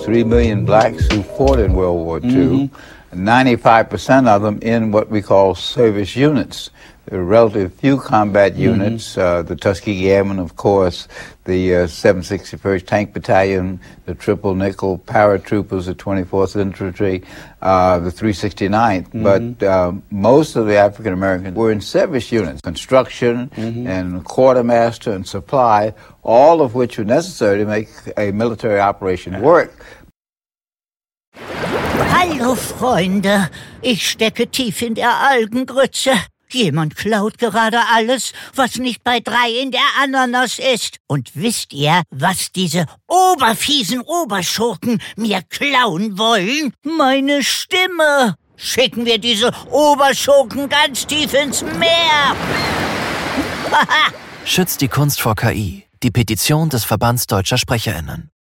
3 million blacks who fought in World War II. 95% of them in what we call service units. There are relatively few combat units, the Tuskegee Airmen, of course, the 761st Tank Battalion, the Triple Nickel Paratroopers, the 24th Infantry, the 369th. But most of the African Americans were in service units, construction and quartermaster and supply, all of which were necessary to make a military operation work. Hallo, Freunde. Ich stecke tief in der Algengrütze. Jemand klaut gerade alles, was nicht bei 3 in der Ananas ist. Und wisst ihr, was diese oberfiesen Oberschurken mir klauen wollen? Meine Stimme. Schicken wir diese Oberschurken ganz tief ins Meer. Schützt die Kunst vor KI. Die Petition des Verbands Deutscher SprecherInnen.